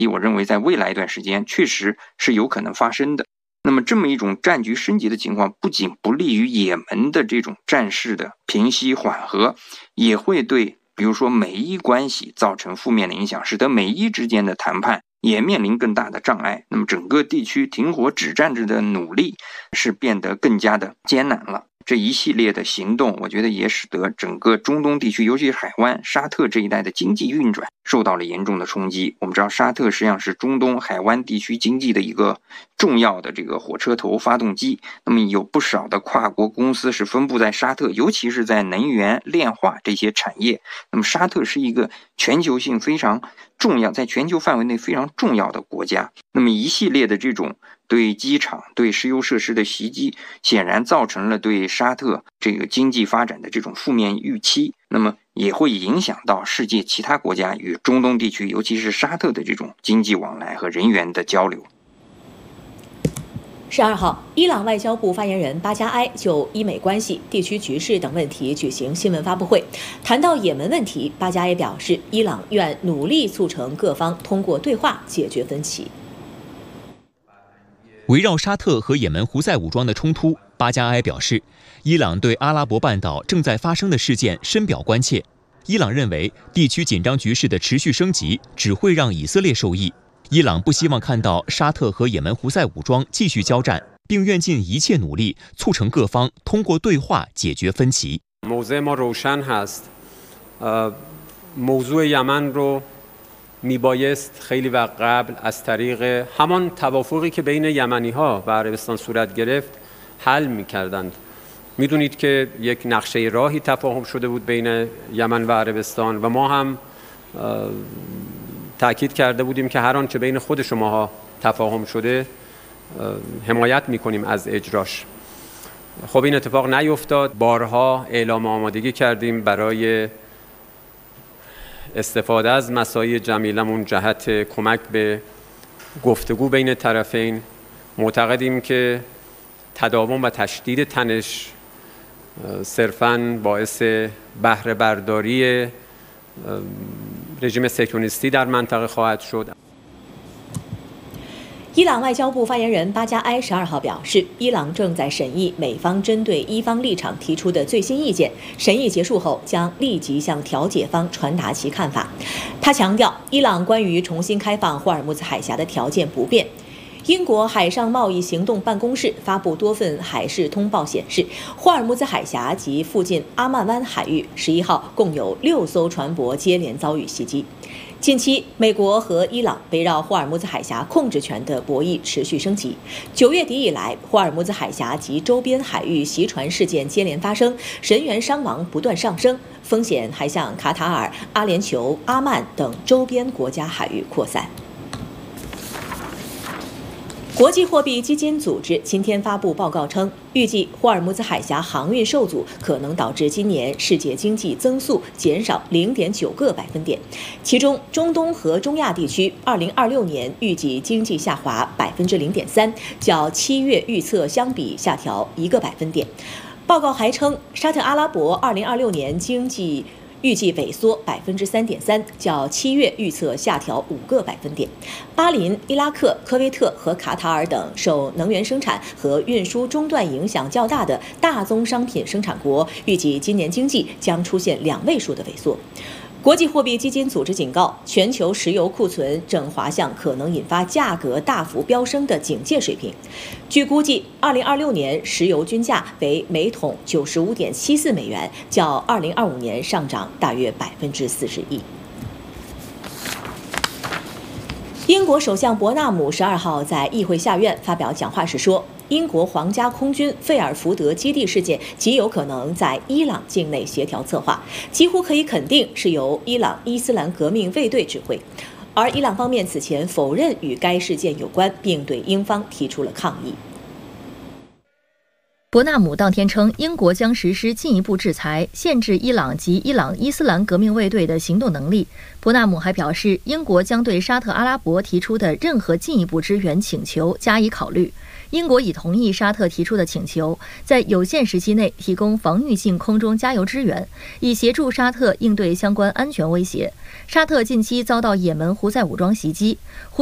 我认为在未来一段时间确实是有可能发生的。那么这么一种战局升级的情况，不仅不利于也门的这种战事的平息缓和，也会对比如说美伊关系造成负面的影响，使得美伊之间的谈判也面临更大的障碍。那么整个地区停火止战的努力是变得更加的艰难了。这一系列的行动，我觉得也使得整个中东地区，尤其是海湾、沙特这一带的经济运转受到了严重的冲击。我们知道，沙特实际上是中东海湾地区经济的一个重要的这个火车头、发动机。那么有不少的跨国公司是分布在沙特，尤其是在能源、炼化这些产业。那么沙特是一个全球性非常重要，在全球范围内非常重要的国家。那么一系列的这种对机场、对石油设施的袭击，显然造成了对沙特这个经济发展的这种负面预期，那么也会影响到世界其他国家与中东地区，尤其是沙特的这种经济往来和人员的交流。 12号，伊朗外交部发言人巴加埃就伊美关系、地区局势等问题举行新闻发布会。谈到也门问题，巴加埃表示，伊朗愿努力促成各方通过对话解决分歧。 围绕沙特和也门胡塞武装的冲突，巴加埃表示，伊朗对阿拉伯半岛正在发生的事件深表关切。伊朗认为，地区紧张局势的持续升级只会让以色列受益。伊朗不希望看到沙特和也门胡塞武装继续交战，并愿尽一切努力促成各方通过对话解决分歧。 موضع ما روشن هست. موضوع یمن رو میبایست خیلی وقت قبل از طریق همان توافقی که بین یمنی‌ها و عربستان صورت گرفت حل می‌کردند. می‌دونید که یک نقشه راهی تفاهم شده بود بین یمن و عربستان و ما هم تأکید کرده بودیم که هر آنچه بین خود شماها تفاهم شده حمایت می‌کنیم از اجراش. خب این اتفاق نیفتاد. بارها اعلام آمادگی کردیم برای استفاده از مساعی جمیلمون جهت کمک به گفتگو بین طرفین. معتقدیم که تداوم و تشدید تنش صرفاً باعث بهره برداری رژیم صهیونیستی در منطقه خواهد شد. 伊朗外交部发言人巴加埃12号表示，伊朗正在审议美方针对伊方立场提出的最新意见，审议结束后将立即向调解方传达其看法。他强调，伊朗关于重新开放霍尔木兹海峡的条件不变。英国海上贸易行动办公室发布多份海事通报显示，霍尔木兹海峡及附近阿曼湾海域11号共有6艘船舶接连遭遇袭击。近期，美国和伊朗围绕霍尔木兹海峡控制权的博弈持续升级。9月底以来，霍尔木兹海峡及周边海域袭船事件接连发生，人员伤亡不断上升，风险还向卡塔尔、阿联酋、阿曼等周边国家海域扩散。国际货币基金组织今天发布报告称，预计霍尔木兹海峡航运受阻可能导致今年世界经济增速减少0.9个百分点，其中中东和中亚地区2026年预计经济下滑0.3%，较7月预测相比下调1个百分点。报告还称，沙特阿拉伯2026年经济预计萎缩3.3%，较7月预测下调5个百分点。巴林、伊拉克、科威特和卡塔尔等受能源生产和运输中断影响较大的大宗商品生产国，预计今年经济将出现2位数的萎缩。国际货币基金组织警告，全球石油库存正滑向可能引发价格大幅飙升的警戒水平。据估计，2026年石油均价为每桶95.74美元，较2025年上涨大约41%。英国首相伯纳姆12号在议会下院发表讲话时说，英国皇家空军费尔福德基地事件极有可能在伊朗境内协调策划，几乎可以肯定是由伊朗伊斯兰革命卫队指挥。而伊朗方面此前否认与该事件有关，并对英方提出了抗议。 伯纳姆当天称，英国将实施进一步制裁，限制伊朗及伊朗伊斯兰革命卫队的行动能力。伯纳姆还表示，英国将对沙特阿拉伯提出的任何进一步支援请求加以考虑。英国已同意沙特提出的请求，在有限时期内提供防御性空中加油支援，以协助沙特应对相关安全威胁。沙特近期遭到也门胡塞武装袭击。